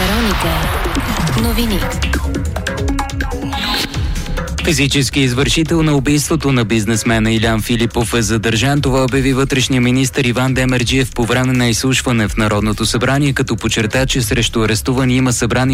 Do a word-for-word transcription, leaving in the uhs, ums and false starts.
Вероника. Новини. Физически извършител на убийството на бизнесмена Илян Филипов е задържан. Това обяви вътрешния министър Иван Демерджиев по време на изслушване в Народното събрание, като подчерта, че срещу арестувани има събрани